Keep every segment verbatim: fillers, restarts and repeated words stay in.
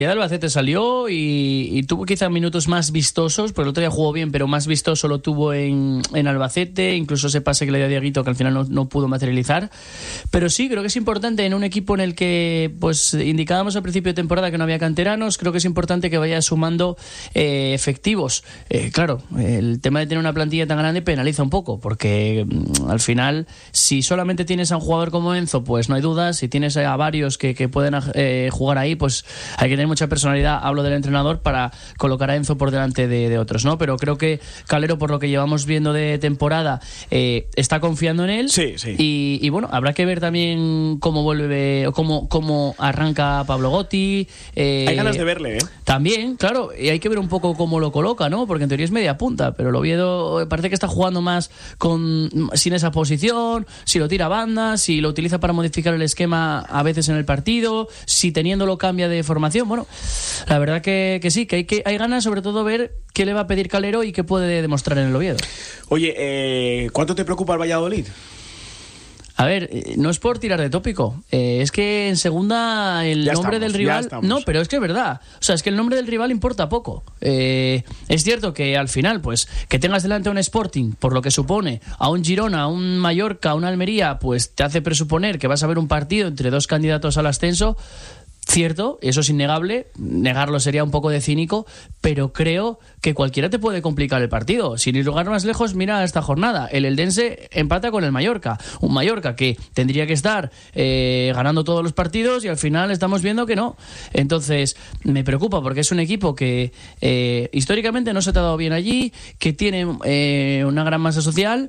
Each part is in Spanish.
Ya de Albacete salió y, y tuvo quizá minutos más vistosos, porque el otro día jugó bien, pero más vistoso lo tuvo en, en Albacete, incluso ese pase que le dio a Dieguito que al final no, no pudo materializar. Pero sí, creo que es importante en un equipo en el que pues indicábamos al principio de temporada que no había canteranos, creo que es importante que vaya sumando eh, efectivos. Eh, claro, el tema de tener una plantilla tan grande penaliza un poco, porque mm, al final, si solamente tienes a un jugador como Enzo, pues no hay dudas, si tienes a varios que, que pueden eh, jugar ahí, pues hay que tener mucha personalidad, hablo del entrenador, para colocar a Enzo por delante de, de otros, ¿no? Pero creo que Calero, por lo que llevamos viendo de temporada, eh, está confiando en él. Sí, sí. Y, y bueno, habrá que ver también cómo vuelve, o cómo, cómo arranca Pablo Gotti. Eh, hay ganas de verle, ¿eh? También, claro, y hay que ver un poco cómo lo coloca, ¿no? Porque en teoría es media punta, pero el Oviedo parece que está jugando más con sin esa posición, si lo tira a banda, si lo utiliza para modificar el esquema a veces en el partido, si teniéndolo cambia de formación. Bueno, la verdad que, que sí, que hay, que hay ganas sobre todo ver qué le va a pedir Calero y qué puede demostrar en el Oviedo. Oye, eh, ¿cuánto te preocupa el Valladolid? A ver, no es por tirar de tópico, eh, es que en segunda el ya nombre estamos, del rival... No, pero es que es verdad. O sea, es que el nombre del rival importa poco. Eh, es cierto que al final, pues, que tengas delante a un Sporting, por lo que supone, a un Girona, a un Mallorca, a un Almería, pues te hace presuponer que vas a ver un partido entre dos candidatos al ascenso. Cierto, eso es innegable, negarlo sería un poco de cínico, pero creo que cualquiera te puede complicar el partido. Sin ir lugar más lejos, mira esta jornada. El Eldense empata con el Mallorca. Un Mallorca que tendría que estar eh, ganando todos los partidos y al final estamos viendo que no. Entonces, me preocupa porque es un equipo que eh, históricamente no se te ha dado bien allí, que tiene eh, una gran masa social.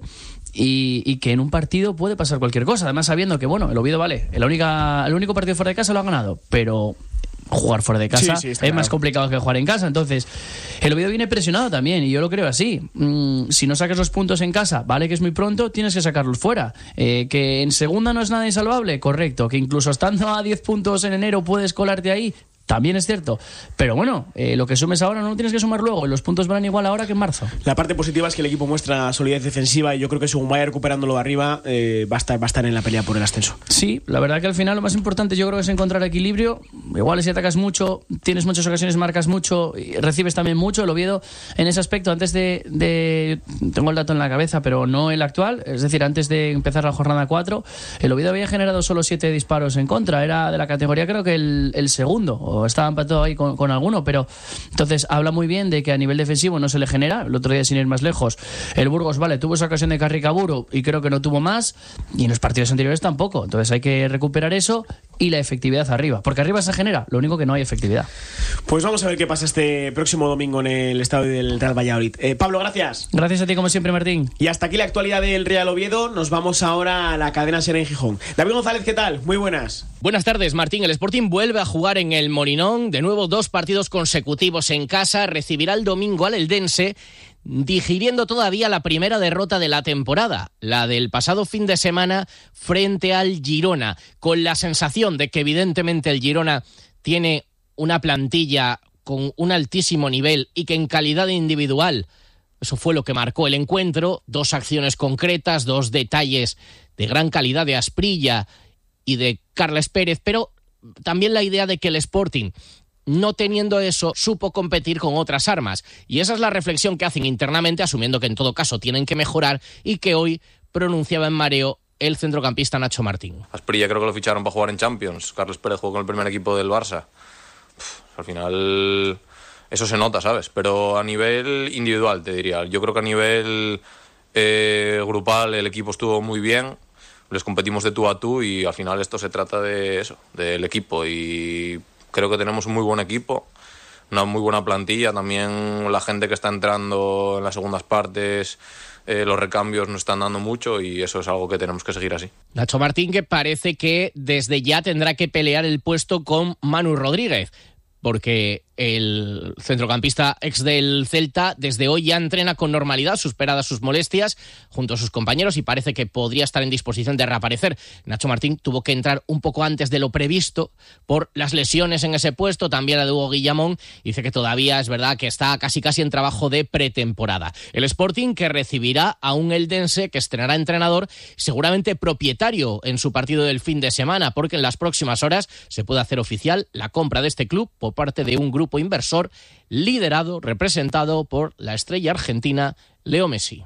Y, y que en un partido puede pasar cualquier cosa, además sabiendo que bueno, el Oviedo vale, el, única, el único partido fuera de casa lo ha ganado, pero jugar fuera de casa sí, sí, es claro. más complicado que jugar en casa. Entonces el Oviedo viene presionado también y yo lo creo así. Mm, si no sacas los puntos en casa, vale que es muy pronto, tienes que sacarlos fuera. Eh, que en segunda no es nada insalvable, correcto. Que incluso estando a diez puntos en enero puedes colarte ahí, también es cierto, pero bueno, eh, lo que sumes ahora no lo tienes que sumar luego y los puntos van igual ahora que en marzo. La parte positiva es que el equipo muestra solidez defensiva y yo creo que según vaya recuperándolo de arriba eh, va, a estar, va a estar en la pelea por el ascenso. Sí, la verdad que al final lo más importante yo creo que es encontrar equilibrio. Igual si atacas mucho, tienes muchas ocasiones, marcas mucho y recibes también mucho. El Oviedo en ese aspecto, antes de, de tengo el dato en la cabeza, pero no el actual, es decir, antes de empezar la jornada cuatro, el Oviedo había generado solo siete disparos en contra, era de la categoría creo que el, el segundo, o estaba empatado ahí con, con alguno, pero entonces habla muy bien de que a nivel defensivo no se le genera. El otro día, sin ir más lejos, el Burgos, vale, tuvo esa ocasión de Carricaburu y creo que no tuvo más, y en los partidos anteriores tampoco. Entonces hay que recuperar eso y la efectividad arriba, porque arriba se genera, lo único que no hay efectividad. Pues vamos a ver qué pasa este próximo domingo en el estadio del Real Valladolid. eh, Pablo, gracias. Gracias a ti como siempre, Martín. Y hasta aquí la actualidad del Real Oviedo. Nos vamos ahora a la cadena SER en Gijón. David González, ¿qué tal? Muy buenas. Buenas tardes, Martín. El Sporting vuelve a jugar en el Molinón. De nuevo, dos partidos consecutivos en casa. Recibirá el domingo al Eldense, digiriendo todavía la primera derrota de la temporada, la del pasado fin de semana frente al Girona, con la sensación de que evidentemente el Girona tiene una plantilla con un altísimo nivel y que en calidad individual, eso fue lo que marcó el encuentro, dos acciones concretas, dos detalles de gran calidad de Asprilla y de Carles Pérez, pero también la idea de que el Sporting, no teniendo eso, supo competir con otras armas. Y esa es la reflexión que hacen internamente, asumiendo que en todo caso tienen que mejorar y que hoy pronunciaba en mareo el centrocampista Nacho Martín. Asprilla creo que lo ficharon para jugar en Champions. Carles Pérez jugó con el primer equipo del Barça. Uf, al final eso se nota, ¿sabes? Pero a nivel individual, te diría. Yo creo que a nivel eh, grupal el equipo estuvo muy bien. Les competimos de tú a tú y al final esto se trata de eso, del equipo. Y creo que tenemos un muy buen equipo, una muy buena plantilla. También la gente que está entrando en las segundas partes, eh, los recambios nos están dando mucho y eso es algo que tenemos que seguir así. Nacho Martín, que parece que desde ya tendrá que pelear el puesto con Manu Rodríguez, porque El centrocampista ex del Celta desde hoy ya entrena con normalidad, superadas sus molestias, junto a sus compañeros, y parece que podría estar en disposición de reaparecer. Nacho Martín tuvo que entrar un poco antes de lo previsto por las lesiones en ese puesto, también la de Hugo Guillamón. Dice que todavía es verdad que está casi casi en trabajo de pretemporada. El Sporting, que recibirá a un Eldense que estrenará entrenador, seguramente propietario en su partido del fin de semana, porque en las próximas horas se puede hacer oficial la compra de este club por parte de un grupo grupo inversor liderado, representado por la estrella argentina Leo Messi.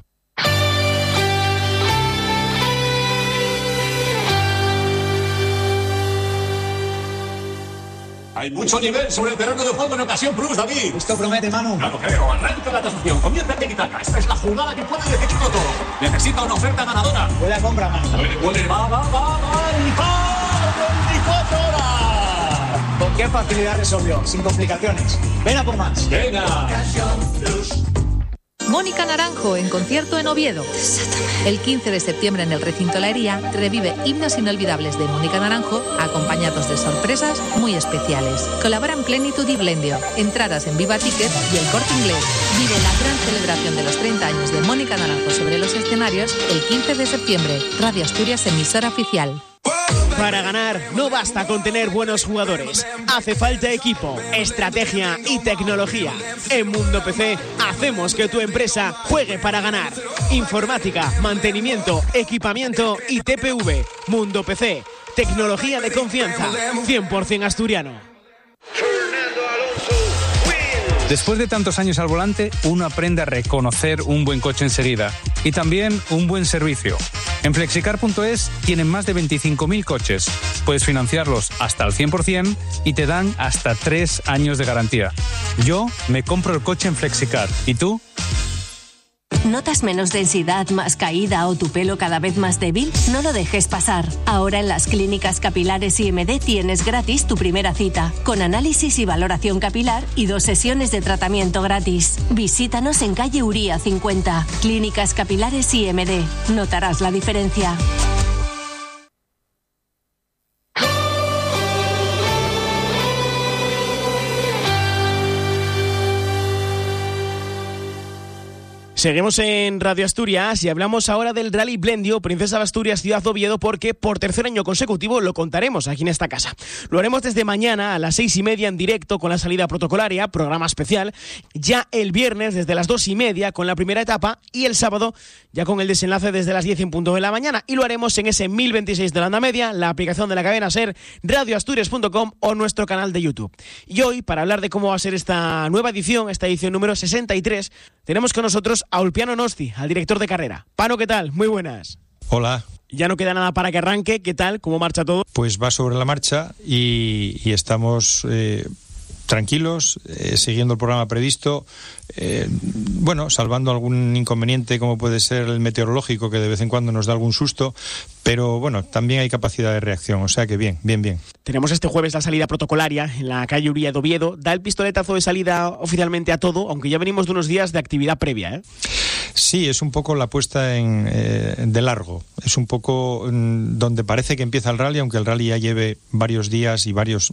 Hay mucho nivel sobre el terreno de juego en ocasión plus, David. Esto promete, Manu. No lo creo. Arranca la tasación. Comienza el tiki-taka. Esta es la jugada que puede definirlo todo. Necesita una oferta ganadora. Buena compra, Manu. Puede, puede. Va, va, va, va. ¡Y va! veinticuatro horas! ¿Con qué facilidad resolvió? Sin complicaciones. Ven a por más. Venga. Mónica Naranjo en concierto en Oviedo. El quince de septiembre en el recinto La Hería revive himnos inolvidables de Mónica Naranjo, acompañados de sorpresas muy especiales. Colaboran Plenitud y Blendio. Entradas en Viva Ticket y El Corte Inglés. Vive la gran celebración de los treinta años de Mónica Naranjo sobre los escenarios el quince de septiembre. Radio Asturias, emisora oficial. Para ganar no basta con tener buenos jugadores, hace falta equipo, estrategia y tecnología. En Mundo P C hacemos que tu empresa juegue para ganar. Informática, mantenimiento, equipamiento y T P V. Mundo P C, tecnología de confianza, cien por ciento asturiano. Después de tantos años al volante, uno aprende a reconocer un buen coche enseguida y también un buen servicio. En flexicar punto es tienen más de veinticinco mil coches. Puedes financiarlos hasta el cien por ciento y te dan hasta tres años de garantía. Yo me compro el coche en Flexicar. ¿Y tú? ¿Notas menos densidad, más caída o tu pelo cada vez más débil? No lo dejes pasar. Ahora en las clínicas capilares I M D tienes gratis tu primera cita, con análisis y valoración capilar y dos sesiones de tratamiento gratis. Visítanos en calle Uría cincuenta. Clínicas capilares I M D. Notarás la diferencia. Seguimos en Radio Asturias y hablamos ahora del Rally Blendio, Princesa de Asturias, Ciudad de Oviedo, porque por tercer año consecutivo lo contaremos aquí en esta casa. Lo haremos desde mañana a las seis y media en directo con la salida protocolaria, programa especial, ya el viernes desde las dos y media con la primera etapa y el sábado ya con el desenlace desde las diez en punto de la mañana, y lo haremos en ese mil veintiséis de la onda media, la aplicación de la cadena SER, radio asturias punto com o nuestro canal de YouTube. Y hoy, para hablar de cómo va a ser esta nueva edición, esta edición número sesenta y tres, tenemos con nosotros a Ulpiano Nosti, al director de carrera. Pano, ¿qué tal? Muy buenas. Hola. Ya no queda nada para que arranque. ¿Qué tal? ¿Cómo marcha todo? Pues va sobre la marcha y, y estamos eh, tranquilos, eh, siguiendo el programa previsto. Eh, bueno, salvando algún inconveniente como puede ser el meteorológico, que de vez en cuando nos da algún susto, pero bueno, también hay capacidad de reacción, o sea que bien, bien, bien. Tenemos este jueves la salida protocolaria en la calle Uría de Oviedo. Da el pistoletazo de salida oficialmente a todo, aunque ya venimos de unos días de actividad previa, ¿eh? Sí, es un poco la puesta en, eh, de largo, es un poco mm, donde parece que empieza el rally, aunque el rally ya lleve varios días y varios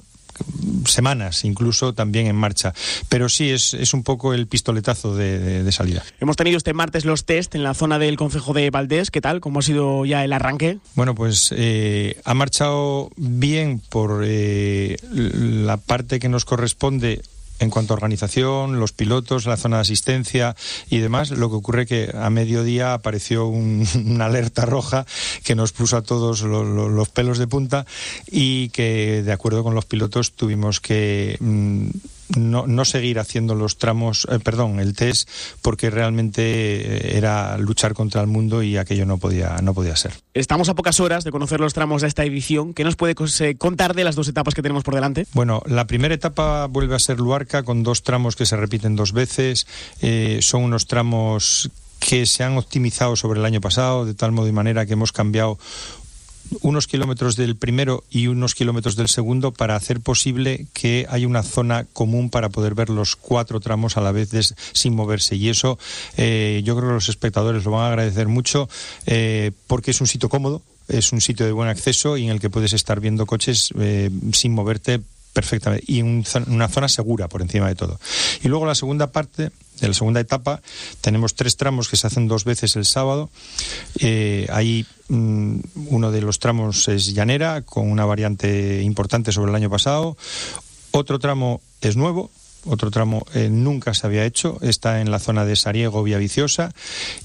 semanas incluso también en marcha, pero sí es, es un poco el pistoletazo de, de, de salida. Hemos tenido este martes los test en la zona del concejo de Valdés. ¿Qué tal? ¿Cómo ha sido ya el arranque? Bueno, pues eh, ha marchado bien por eh, la parte que nos corresponde en cuanto a organización, los pilotos, la zona de asistencia y demás. Lo que ocurre que a mediodía apareció un, una alerta roja que nos puso a todos lo, lo, los pelos de punta, y que, de acuerdo con los pilotos, tuvimos que mmm, no, no seguir haciendo los tramos, eh, perdón, el test, porque realmente era luchar contra el mundo y aquello no podía, no podía ser. Estamos a pocas horas de conocer los tramos de esta edición. ¿Qué nos puede contar de las dos etapas que tenemos por delante? Bueno, la primera etapa vuelve a ser Luarca, con dos tramos que se repiten dos veces. Eh, son unos tramos que se han optimizado sobre el año pasado, de tal modo y manera que hemos cambiado unos kilómetros del primero y unos kilómetros del segundo para hacer posible que haya una zona común para poder ver los cuatro tramos a la vez des, sin moverse, y eso eh, yo creo que los espectadores lo van a agradecer mucho, eh, porque es un sitio cómodo, es un sitio de buen acceso y en el que puedes estar viendo coches eh, sin moverte perfectamente, y un, una zona segura por encima de todo. Y luego la segunda parte, de la segunda etapa, tenemos tres tramos que se hacen dos veces el sábado. Eh, ahí mmm, uno de los tramos es llanera, con una variante importante sobre el año pasado. Otro tramo es nuevo. Otro tramo eh, nunca se había hecho, está en la zona de Sariego, Villaviciosa,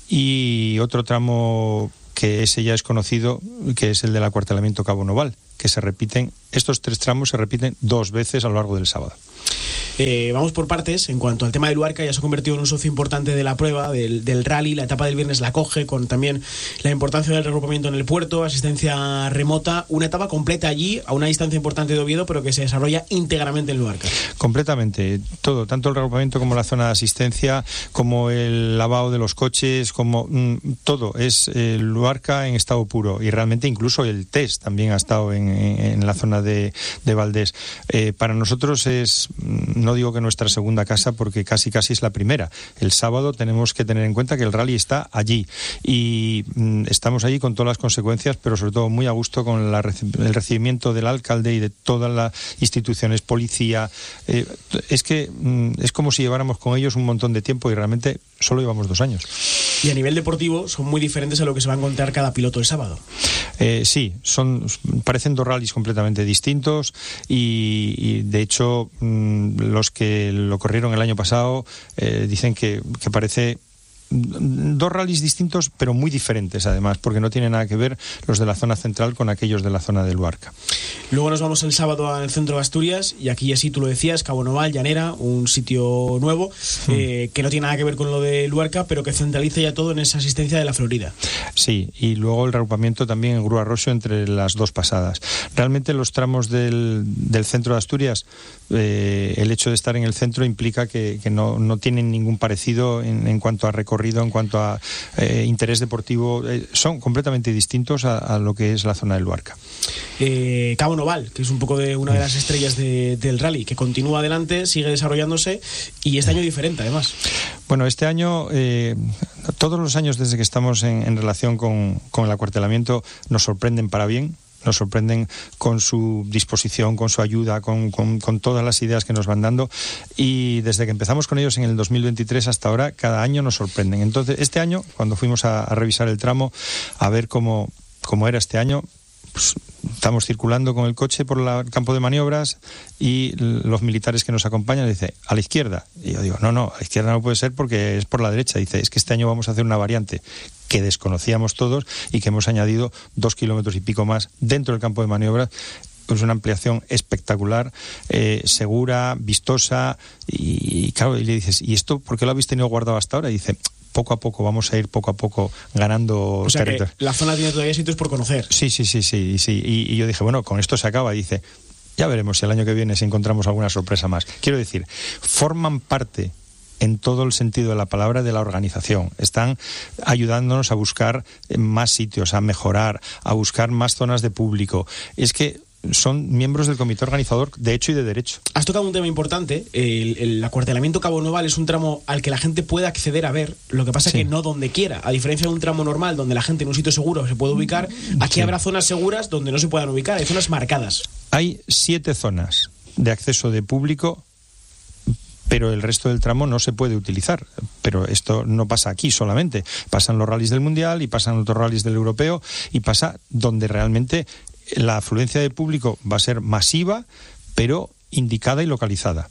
y otro tramo que ese ya es conocido, que es el del acuartelamiento Cabo Noval, que se repiten, estos tres tramos se repiten dos veces a lo largo del sábado. Eh, vamos por partes. En cuanto al tema de Luarca, ya se ha convertido en un socio importante de la prueba, del, del rally. La etapa del viernes la coge, con también la importancia del reagrupamiento en el puerto, asistencia remota. Una etapa completa allí, a una distancia importante de Oviedo, pero que se desarrolla íntegramente en Luarca. Completamente, todo, tanto el reagrupamiento como la zona de asistencia, como el lavado de los coches, como mmm, todo, es eh, Luarca en estado puro. Y realmente incluso el test también ha estado en, en, en la zona de, de Valdés. Eh, para nosotros es... No digo que nuestra segunda casa, porque casi casi es la primera. El sábado tenemos que tener en cuenta que el rally está allí y mm, estamos allí con todas las consecuencias, pero sobre todo muy a gusto con la, el recibimiento del alcalde y de todas las instituciones, policía. Eh, es que mm, es como si lleváramos con ellos un montón de tiempo y realmente solo llevamos dos años. Y a nivel deportivo son muy diferentes a lo que se va a encontrar cada piloto el sábado. Eh, sí, son parecen dos rallies completamente distintos y, y de hecho mmm, los que lo corrieron el año pasado eh, dicen que, que parece dos rallies distintos pero muy diferentes además, porque no tiene nada que ver los de la zona central con aquellos de la zona de Luarca. Luego nos vamos el sábado al centro de Asturias y aquí así tú lo decías, Cabo Noval, llanera, un sitio nuevo mm. eh, que no tiene nada que ver con lo de Luarca, pero que centraliza ya todo en esa asistencia de la Florida. Sí, y luego el reagrupamiento también en Grúa Rosso entre las dos pasadas. Realmente los tramos del, del centro de Asturias, eh, el hecho de estar en el centro implica que, que no, no tienen ningún parecido en, en cuanto a recorrido, en cuanto a eh, interés deportivo, eh, son completamente distintos a, a lo que es la zona del Luarca. Eh, Cabo Noval, que es un poco de una de las estrellas de, del rally, que continúa adelante, sigue desarrollándose y este año diferente además. Bueno, este año, eh, todos los años desde que estamos en, en relación con, con el acuartelamiento nos sorprenden para bien. Nos sorprenden con su disposición, con su ayuda, con, con, con todas las ideas que nos van dando, y desde que empezamos con ellos en el dos mil veintitrés hasta ahora, cada año nos sorprenden. Entonces, este año, cuando fuimos a, a revisar el tramo, a ver cómo, cómo era este año, pues, estamos circulando con el coche por la, el campo de maniobras y los militares que nos acompañan dicen, a la izquierda. Y yo digo, no, no, a la izquierda no puede ser porque es por la derecha. Dice, es que este año vamos a hacer una variante que desconocíamos todos y que hemos añadido dos kilómetros y pico más dentro del campo de maniobras. Es una ampliación espectacular, eh, segura, vistosa, y, y claro, y le dices, ¿y esto por qué lo habéis tenido guardado hasta ahora? Y dice, poco a poco, vamos a ir poco a poco ganando o sea territorio. Que la zona tiene todavía sitios por conocer. Sí, sí, sí, sí, sí. Y, y yo dije, bueno, con esto se acaba. Y dice, ya veremos si el año que viene si encontramos alguna sorpresa más. Quiero decir, forman parte en todo el sentido de la palabra de la organización. Están ayudándonos a buscar más sitios, a mejorar, a buscar más zonas de público. Es que son miembros del comité organizador de hecho y de derecho. Has tocado un tema importante. El, el acuartelamiento Cabo Noval es un tramo al que la gente puede acceder a ver, lo que pasa sí. que no donde quiera. A diferencia de un tramo normal donde la gente en un sitio seguro se puede ubicar, aquí sí. habrá zonas seguras donde no se puedan ubicar, hay zonas marcadas. Hay siete zonas de acceso de público, pero el resto del tramo no se puede utilizar. Pero esto no pasa aquí solamente. Pasan los rallies del Mundial y pasan otros rallies del Europeo y pasa donde realmente la afluencia de público va a ser masiva, pero indicada y localizada.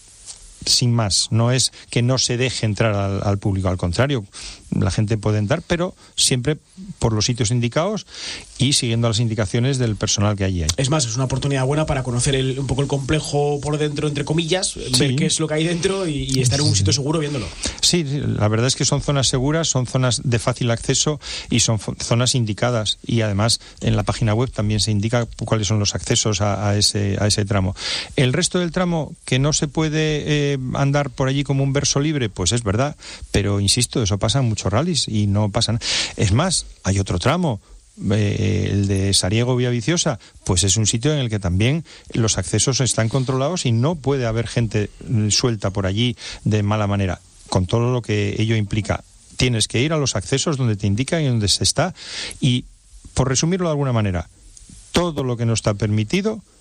Sin más, no es que no se deje entrar al, al público, al contrario, la gente puede entrar, pero siempre por los sitios indicados y siguiendo las indicaciones del personal que allí hay. Es más, es una oportunidad buena para conocer el, un poco el complejo por dentro, entre comillas, sí. ver qué es lo que hay dentro y, y estar en un sitio seguro viéndolo. Sí, sí, la verdad es que son zonas seguras, son zonas de fácil acceso y son zonas indicadas, y además en la página web también se indica cuáles son los accesos a, a, ese, a ese tramo. El resto del tramo, que no se puede eh, andar por allí como un verso libre, pues es verdad, pero insisto, eso pasa en muchos rallies y no pasan. Es más, hay otro tramo, eh, el de Sariego Villaviciosa, pues es un sitio en el que también los accesos están controlados y no puede haber gente suelta por allí de mala manera, con todo lo que ello implica. Tienes que ir a los accesos donde te indican y donde se está, y por resumirlo de alguna manera, todo lo que no está permitido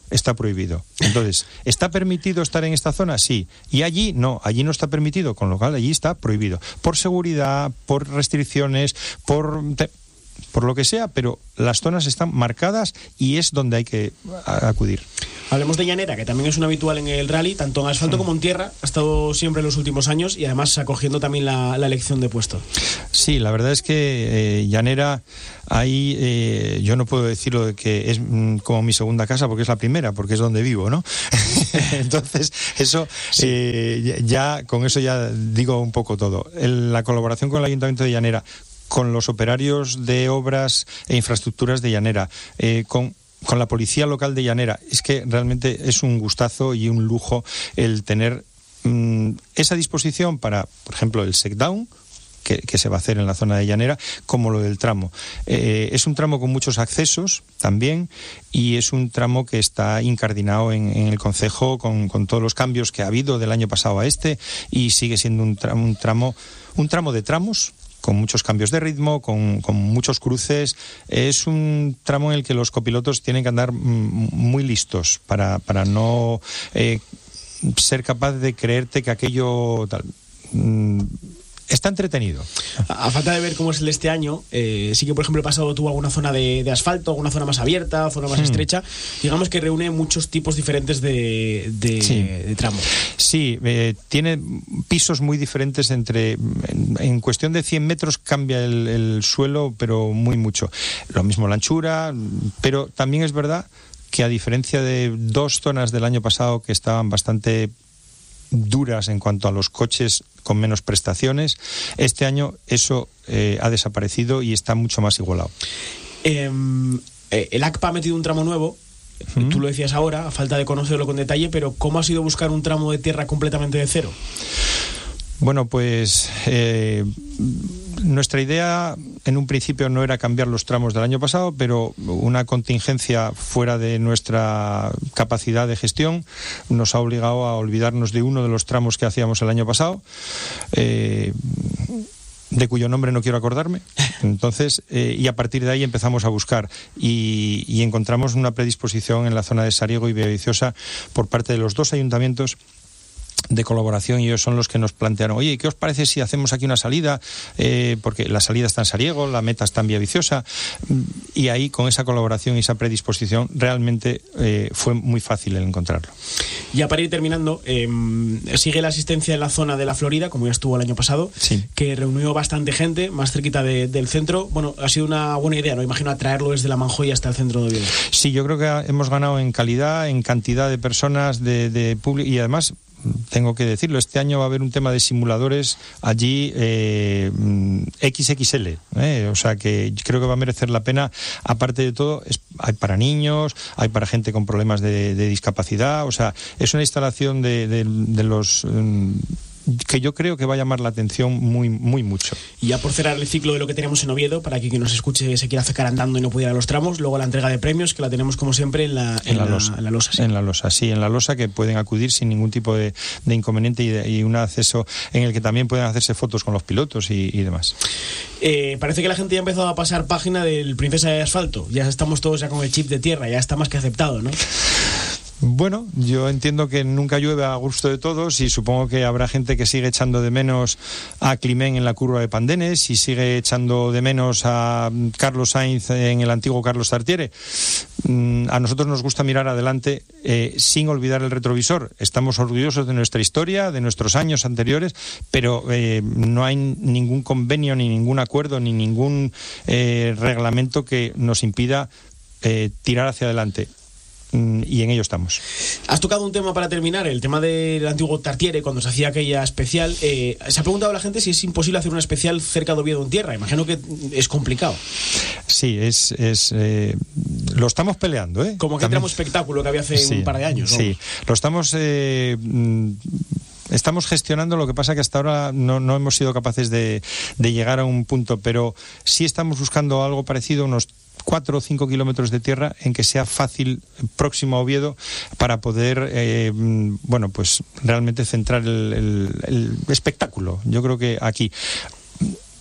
está prohibido. Entonces, ¿está permitido estar en esta zona? Sí. Y allí no, allí no está permitido, con lo cual allí está prohibido. Por seguridad, por restricciones, por... por lo que sea, pero las zonas están marcadas y es donde hay que acudir. Hablemos de Llanera, que también es un habitual en el rally, tanto en asfalto sí. como en tierra. Ha estado siempre en los últimos años y además acogiendo también la, la elección de puesto. Sí, la verdad es que eh, Llanera, ahí eh, yo no puedo decirlo de que es mm, como mi segunda casa, porque es la primera, porque es donde vivo, ¿no? Entonces, eso, sí. eh, ya con eso ya digo un poco todo. El, la colaboración con el Ayuntamiento de Llanera, con los operarios de obras e infraestructuras de Llanera, eh, con, con la policía local de Llanera. Es que realmente es un gustazo y un lujo el tener mmm, esa disposición para, por ejemplo, el Secdown, que, que se va a hacer en la zona de Llanera, como lo del tramo. Eh, es un tramo con muchos accesos también y es un tramo que está incardinado en, en el concejo con, con todos los cambios que ha habido del año pasado a este y sigue siendo un tramo, un tramo, un tramo de tramos, con muchos cambios de ritmo, con, con muchos cruces. Es un tramo en el que los copilotos tienen que andar muy listos para, para no eh, ser capaz de creerte que aquello tal. Está entretenido. A, a falta de ver cómo es el de este año, eh, sí que por ejemplo el pasado tuvo alguna zona de, de asfalto, alguna zona más abierta, zona más hmm. estrecha, digamos que reúne muchos tipos diferentes de, de, sí. de tramo. Sí, eh, tiene pisos muy diferentes entre, en, en cuestión de cien metros cambia el, el suelo, pero muy mucho. Lo mismo la anchura, pero también es verdad que a diferencia de dos zonas del año pasado que estaban bastante duras en cuanto a los coches con menos prestaciones, este año eso eh, ha desaparecido y está mucho más igualado. Eh, el A C P A ha metido un tramo nuevo, ¿Mm? Tú lo decías ahora, a falta de conocerlo con detalle, pero ¿cómo ha sido buscar un tramo de tierra completamente de cero? Bueno, pues eh, nuestra idea en un principio no era cambiar los tramos del año pasado, pero una contingencia fuera de nuestra capacidad de gestión nos ha obligado a olvidarnos de uno de los tramos que hacíamos el año pasado, eh, de cuyo nombre no quiero acordarme. Entonces, eh, y a partir de ahí empezamos a buscar y, y encontramos una predisposición en la zona de Sariego y Villaviciosa por parte de los dos ayuntamientos de colaboración, y ellos son los que nos plantearon, oye, ¿qué os parece si hacemos aquí una salida? Eh, porque la salida está en Sariego, la meta está en Villaviciosa, y ahí con esa colaboración y esa predisposición realmente eh, fue muy fácil el encontrarlo. Ya para ir terminando, eh, sigue la asistencia en la zona de la Florida, como ya estuvo el año pasado, sí. que reunió bastante gente, más cerquita de, del centro. Bueno, ha sido una buena idea, ¿no? Imagino atraerlo desde la Manjoya hasta el centro de Oviedo. Sí, yo creo que hemos ganado en calidad, en cantidad de personas, de, de público, y además tengo que decirlo, este año va a haber un tema de simuladores allí eh, equis equis ele, eh, o sea que creo que va a merecer la pena. Aparte de todo, es, hay para niños, hay para gente con problemas de, de discapacidad, o sea, es una instalación de, de, de los... Um, que yo creo que va a llamar la atención muy muy mucho. Y ya por cerrar el ciclo de lo que tenemos en Oviedo, para que quien nos escuche se quiera acercar andando y no pudiera ir a los tramos, luego la entrega de premios, que la tenemos como siempre en la, en en la, la losa. En la losa, sí. En la losa, sí, en la losa, que pueden acudir sin ningún tipo de, de inconveniente y, de, y un acceso en el que también pueden hacerse fotos con los pilotos y, y demás. Eh, parece que la gente ya ha empezado a pasar página del Princesa de Asfalto. Ya estamos todos ya con el chip de tierra, ya está más que aceptado, ¿no? Bueno, yo entiendo que nunca llueve a gusto de todos y supongo que habrá gente que sigue echando de menos a Climent en la curva de Pandenes y sigue echando de menos a Carlos Sainz en el antiguo Carlos Tartiere. A nosotros nos gusta mirar adelante eh, sin olvidar el retrovisor. Estamos orgullosos de nuestra historia, de nuestros años anteriores, pero eh, no hay ningún convenio, ni ningún acuerdo, ni ningún eh, reglamento que nos impida eh, tirar hacia adelante. Y en ello estamos. Has tocado un tema para terminar, el tema del antiguo Tartiere, cuando se hacía aquella especial. Eh, se ha preguntado a la gente si es imposible hacer una especial cerca de Oviedo en tierra. Imagino que es complicado. Sí, es, es eh, lo estamos peleando, ¿eh? Como que tramo espectáculo que había hace sí, un par de años, ¿no? Sí, lo estamos... Eh, Estamos gestionando, lo que pasa que hasta ahora no, no hemos sido capaces de, de llegar a un punto, pero sí estamos buscando algo parecido, unos cuatro o cinco kilómetros de tierra en que sea fácil, próximo a Oviedo, para poder, eh, bueno, pues realmente centrar el, el, el espectáculo. Yo creo que aquí...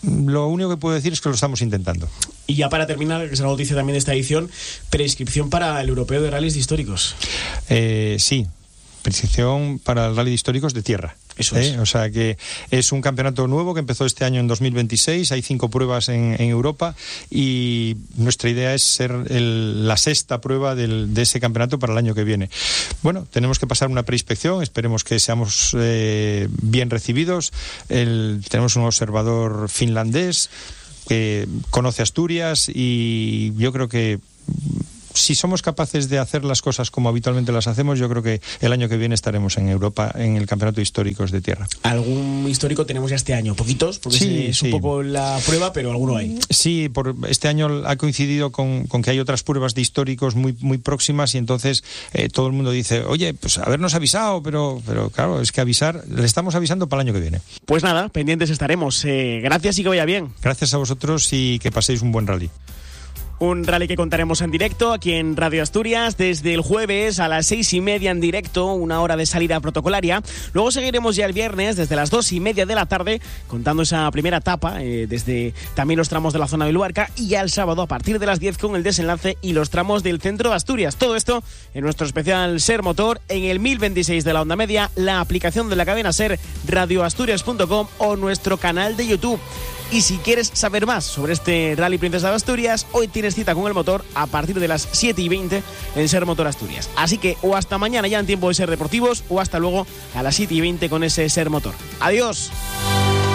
lo único que puedo decir es que lo estamos intentando. Y ya para terminar, que es la noticia también de esta edición, preinscripción para el Europeo de Rallys de Históricos. Eh, sí, preinscripción para el Rally de Históricos de tierra. Eso ¿Eh? es. O sea que es un campeonato nuevo que empezó este año en dos mil veintiséis, hay cinco pruebas en, en Europa y nuestra idea es ser el, la sexta prueba del, de ese campeonato para el año que viene. Bueno, tenemos que pasar una preinspección, esperemos que seamos eh, bien recibidos. El, tenemos un observador finlandés que conoce Asturias y yo creo que si somos capaces de hacer las cosas como habitualmente las hacemos, yo creo que el año que viene estaremos en Europa en el Campeonato de Históricos de Tierra. ¿Algún histórico tenemos ya este año? Poquitos, porque sí, es sí. un poco la prueba, pero alguno hay. Sí, por este año ha coincidido con, con que hay otras pruebas de históricos muy, muy próximas y entonces eh, todo el mundo dice, oye, pues habernos avisado, pero, pero claro, es que avisar, le estamos avisando para el año que viene. Pues nada, pendientes estaremos. Eh, gracias y que vaya bien. Gracias a vosotros y que paséis un buen rally. Un rally que contaremos en directo aquí en Radio Asturias desde el jueves a las seis y media en directo, una hora de salida protocolaria. Luego seguiremos ya el viernes desde las dos y media de la tarde contando esa primera etapa eh, desde también los tramos de la zona de Luarca y ya el sábado a partir de las diez con el desenlace y los tramos del centro de Asturias. Todo esto en nuestro especial Ser Motor en el mil veintiséis de la onda media, la aplicación de la cadena Ser, radioasturias punto com o nuestro canal de YouTube. Y si quieres saber más sobre este Rally Princesa de Asturias, hoy tienes cita con el motor a partir de las siete y veinte en Ser Motor Asturias. Así que o hasta mañana ya en tiempo de Ser Deportivos o hasta luego a las siete y veinte con ese Ser Motor. ¡Adiós!